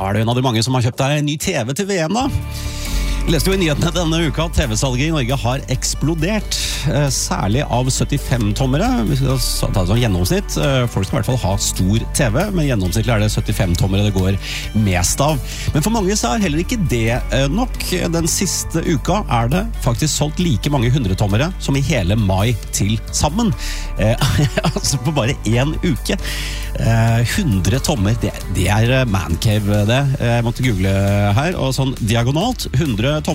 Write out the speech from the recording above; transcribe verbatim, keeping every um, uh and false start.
er det en av de mange som har kjøpt deg en ny T V til V M da. Vi leste jo i nyhetene denne uka at T V-salget i Norge har eksplodert, særlig av syttifem-tommere. Vi skal ta det som gjennomsnitt. Folk skal i hvert fall ha stor T V, men gjennomsnittlig er det syttifem-tommere det går mest av. Men for mange så er heller ikke det nok. Den siste uka er det faktisk solgt like mange hundretommere som i hele mai til sammen. Altså på bare en uke. hundre tommer, det, det er mancave det. Jeg måtte google her, og sånn diagonalt, hundre tommer